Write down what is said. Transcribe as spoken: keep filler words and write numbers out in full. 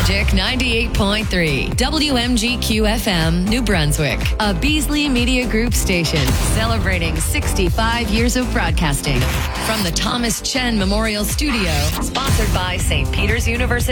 Magic ninety-eight point three, W M G Q F M, New Brunswick, a Beasley Media Group station celebrating sixty-five years of broadcasting. From the Thomas Chen Memorial Studio, sponsored by Saint Peter's University.